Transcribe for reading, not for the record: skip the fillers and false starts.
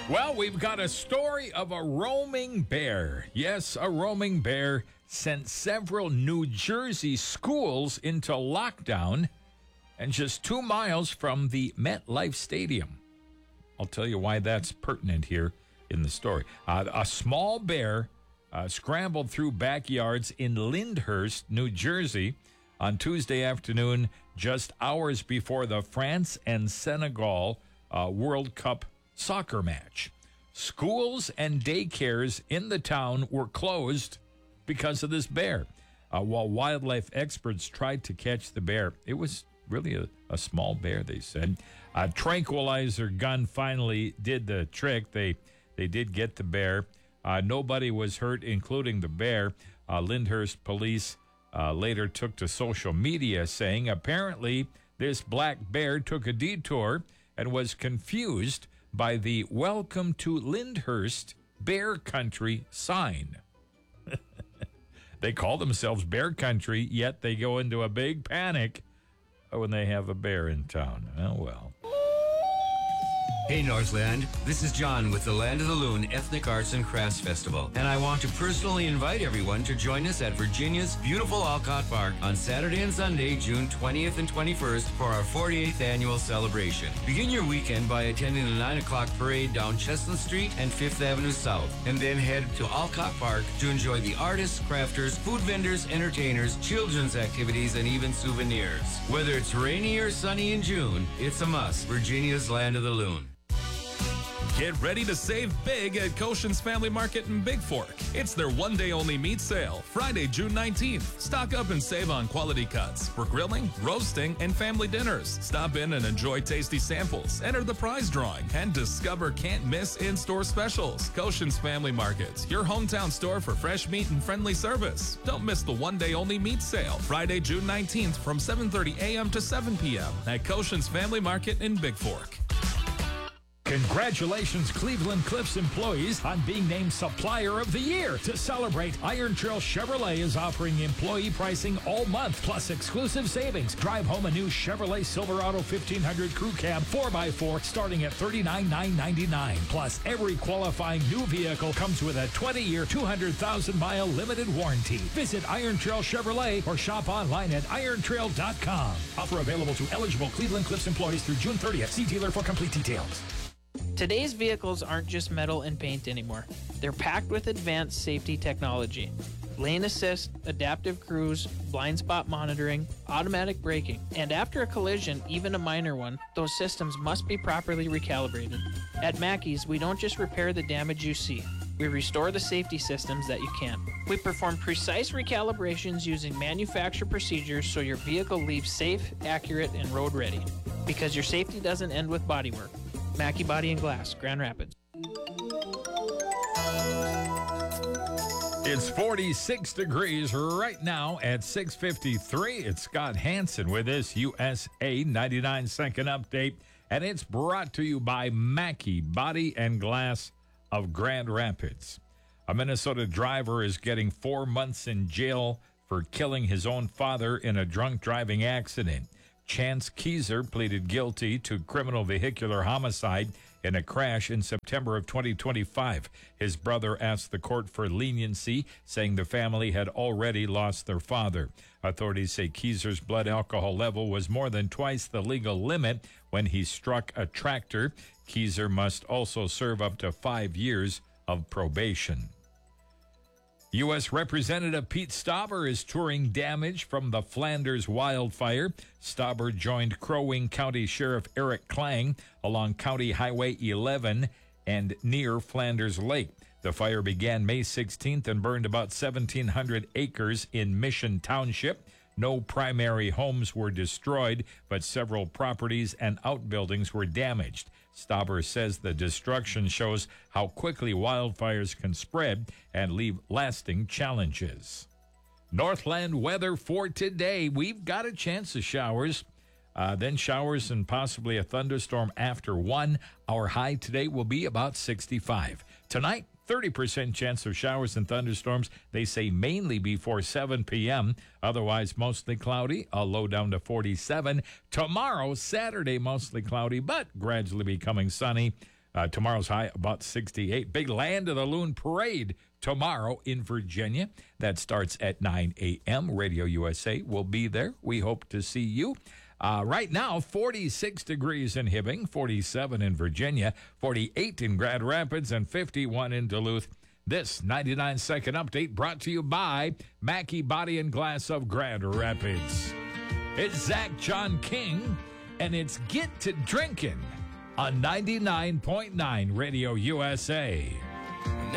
Well, we've got a story of a roaming bear. Yes, a roaming bear sent several New Jersey schools into lockdown and just 2 miles from the MetLife Stadium. I'll tell you why that's pertinent here in the story. A small bear scrambled through backyards in Lyndhurst, New Jersey on Tuesday afternoon, just hours before the France and Senegal World Cup soccer match. Schools and daycares in the town were closed because of this bear. While wildlife experts tried to catch the bear, it was really a small bear, they said. A tranquilizer gun finally did the trick. They did get the bear. Nobody was hurt, including the bear. Lyndhurst police later took to social media saying apparently this black bear took a detour and was confused by the Welcome to Lyndhurst Bear Country sign. They call themselves Bear Country, yet they go into a big panic when they have a bear in town. Oh, well. Hey Northland, this is John with the Land of the Loon Ethnic Arts and Crafts Festival, and I want to personally invite everyone to join us at Virginia's beautiful Alcott Park on Saturday and Sunday, June 20th and 21st for our 48th annual celebration. Begin your weekend by attending the 9 o'clock parade down Chestnut Street and 5th Avenue South, and then head to Alcott Park to enjoy the artists, crafters, food vendors, entertainers, children's activities, and even souvenirs. Whether it's rainy or sunny in June, it's a must. Virginia's Land of the Loon. Get ready to save big at Koshin's Family Market in Big Fork. It's their one-day-only meat sale, Friday, June 19th. Stock up and save on quality cuts for grilling, roasting, and family dinners. Stop in and enjoy tasty samples, enter the prize drawing, and discover can't-miss in-store specials. Koshin's Family Market, your hometown store for fresh meat and friendly service. Don't miss the one-day-only meat sale, Friday, June 19th from 7:30 a.m. to 7 p.m. at Koshin's Family Market in Big Fork. Congratulations, Cleveland Cliffs employees, on being named Supplier of the Year. To celebrate, Iron Trail Chevrolet is offering employee pricing all month, plus exclusive savings. Drive home a new Chevrolet Silverado 1500 Crew Cab 4x4 starting at $39,999. Plus, every qualifying new vehicle comes with a 20-year, 200,000-mile limited warranty. Visit Iron Trail Chevrolet or shop online at irontrail.com. Offer available to eligible Cleveland Cliffs employees through June 30th. See dealer for complete details. Today's vehicles aren't just metal and paint anymore. They're packed with advanced safety technology. Lane assist, adaptive cruise, blind spot monitoring, automatic braking, and after a collision, even a minor one, those systems must be properly recalibrated. At Mackey's, we don't just repair the damage you see. We restore the safety systems that you can't. We perform precise recalibrations using manufacturer procedures so your vehicle leaves safe, accurate, and road ready. Because your safety doesn't end with bodywork. Mackey Body and Glass, Grand Rapids. It's 46 degrees right now at 6:53. It's Scott Hansen with this USA 99-second update, and it's brought to you by Mackey Body and Glass of Grand Rapids. A Minnesota driver is getting 4 months in jail for killing his own father in a drunk driving accident. Chance Keyser pleaded guilty to criminal vehicular homicide in a crash in September of 2025. His brother asked the court for leniency, saying the family had already lost their father. Authorities say Keyser's blood alcohol level was more than twice the legal limit when he struck a tractor. Keyser must also serve up to 5 years of probation. U.S. Representative Pete Stauber is touring damage from the Flanders wildfire. Stauber joined Crow Wing County Sheriff Eric Klang along County Highway 11 and near Flanders Lake. The fire began May 16th and burned about 1,700 acres in Mission Township. No primary homes were destroyed, but several properties and outbuildings were damaged. Stauber says the destruction shows how quickly wildfires can spread and leave lasting challenges. Northland weather for today. We've got a chance of showers, then showers and possibly a thunderstorm after 1. Our high today will be about 65. Tonight, 30% chance of showers and thunderstorms. They say mainly before 7 p.m. Otherwise, mostly cloudy, a low down to 47. Tomorrow, Saturday, mostly cloudy, but gradually becoming sunny. Tomorrow's high about 68. Big Land of the Loon Parade tomorrow in Virginia. That starts at 9 a.m. Radio USA will be there. We hope to see you. Right now, 46 degrees in Hibbing, 47 in Virginia, 48 in Grand Rapids, and 51 in Duluth. This 99-second update brought to you by Mackey Body and Glass of Grand Rapids. It's Zach John King, and it's Get to Drinking on 99.9 Radio USA.